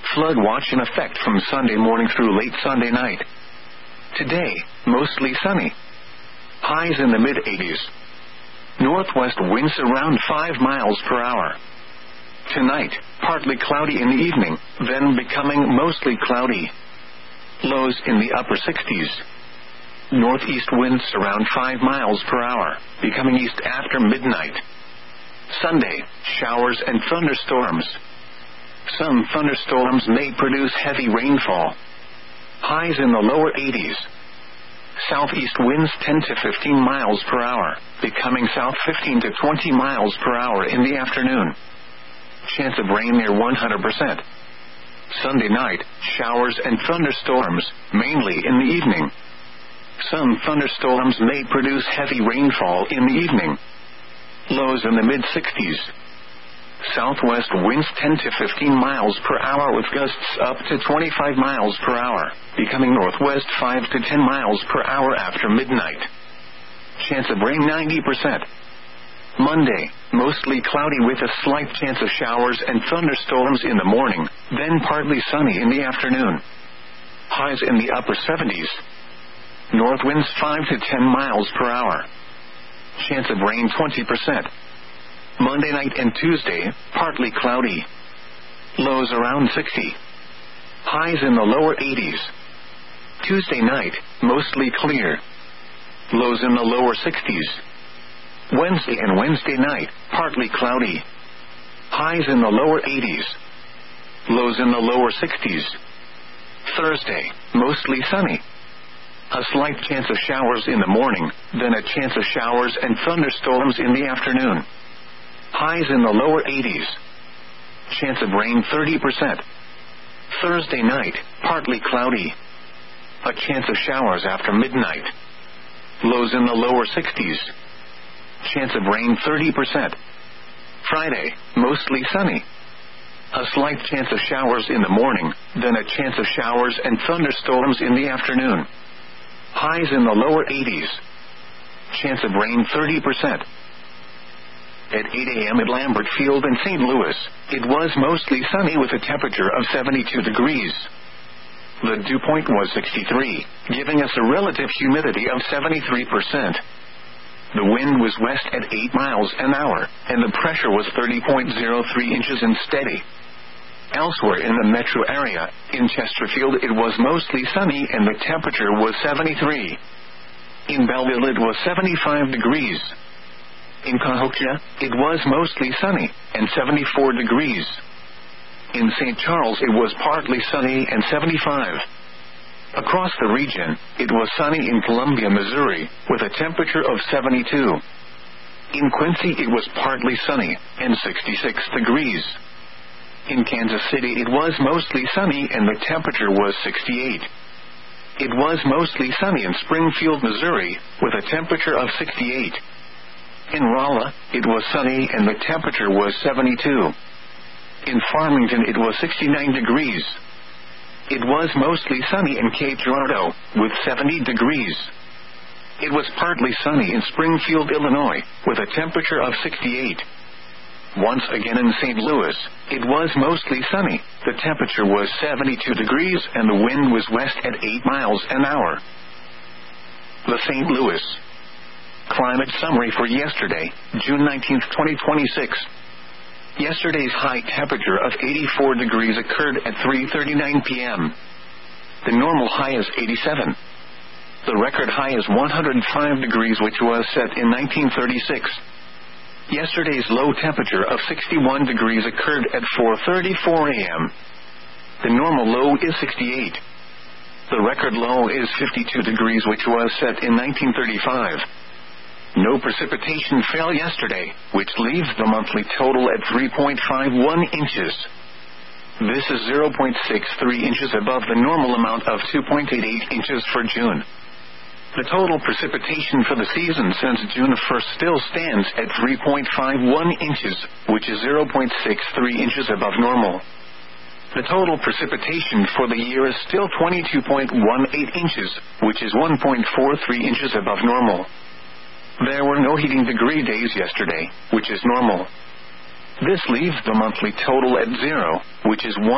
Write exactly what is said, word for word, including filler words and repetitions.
Flood watch in effect from Sunday morning through late Sunday night. Today, mostly sunny. Highs in the mid eighties. Northwest winds around five miles per hour. Tonight, partly cloudy in the evening, then becoming mostly cloudy. Lows in the upper sixties. Northeast winds around five miles per hour, becoming east after midnight. Sunday, showers and thunderstorms. Some thunderstorms may produce heavy rainfall. Highs in the lower eighties. Southeast winds ten to fifteen miles per hour, becoming south fifteen to twenty miles per hour in the afternoon. Chance of rain near one hundred percent. Sunday night, showers and thunderstorms, mainly in the evening. Some thunderstorms may produce heavy rainfall in the evening. Lows in the mid sixties. Southwest winds ten to fifteen miles per hour with gusts up to twenty-five miles per hour, becoming northwest five to ten miles per hour after midnight. Chance of rain ninety percent. Monday, mostly cloudy with a slight chance of showers and thunderstorms in the morning, then partly sunny in the afternoon. Highs in the upper seventies. North winds five to ten miles per hour. Chance of rain twenty percent. Monday night and Tuesday, partly cloudy. Lows around sixty. Highs in the lower eighties. Tuesday night, mostly clear. Lows in the lower sixties. Wednesday and Wednesday night, partly cloudy. Highs in the lower eighties. Lows in the lower sixties. Thursday, mostly sunny. A slight chance of showers in the morning, then a chance of showers and thunderstorms in the afternoon. Highs in the lower eighties. Chance of rain thirty percent. Thursday night, partly cloudy. A chance of showers after midnight. Lows in the lower sixties. Chance of rain thirty percent. Friday, mostly sunny. A slight chance of showers in the morning, then a chance of showers and thunderstorms in the afternoon. Highs in the lower eighties. Chance of rain thirty percent. At eight a.m. at Lambert Field in Saint Louis, it was mostly sunny with a temperature of seventy-two degrees. The dew point was sixty-three, giving us a relative humidity of seventy-three percent. The wind was west at eight miles an hour, and the pressure was thirty point zero three inches and steady. Elsewhere in the metro area, in Chesterfield it was mostly sunny and the temperature was seventy-three. In Belleville it was seventy-five degrees. In Cahokia, it was mostly sunny, and seventy-four degrees. In Saint Charles it was partly sunny and seventy-five. Across the region, it was sunny in Columbia, Missouri, with a temperature of seventy-two. In Quincy it was partly sunny, and sixty-six degrees. In Kansas City it was mostly sunny and the temperature was sixty-eight. It was mostly sunny in Springfield, Missouri, with a temperature of sixty-eight. In Rolla, it was sunny and the temperature was seventy-two. In Farmington it was sixty-nine degrees. It was mostly sunny in Cape Girardeau, with seventy degrees. It was partly sunny in Springfield, Illinois, with a temperature of sixty-eight. Once again in Saint Louis, it was mostly sunny, the temperature was seventy-two degrees and the wind was west at eight miles an hour. The Saint Louis Climate Summary for yesterday, June nineteenth, twenty twenty-six. Yesterday's high temperature of eighty-four degrees occurred at three thirty-nine p.m. The normal high is eighty-seven. The record high is one hundred five degrees, which was set in nineteen thirty-six. Yesterday's low temperature of sixty-one degrees occurred at four thirty-four a.m. The normal low is sixty-eight. The record low is fifty-two degrees, which was set in nineteen thirty-five. No precipitation fell yesterday, which leaves the monthly total at three point five one inches. This is zero point six three inches above the normal amount of two point eight eight inches for June. The total precipitation for the season since June first still stands at three point five one inches, which is zero point six three inches above normal. The total precipitation for the year is still twenty-two point one eight inches, which is one point four three inches above normal. There were no heating degree days yesterday, which is normal. This leaves the monthly total at zero, which is one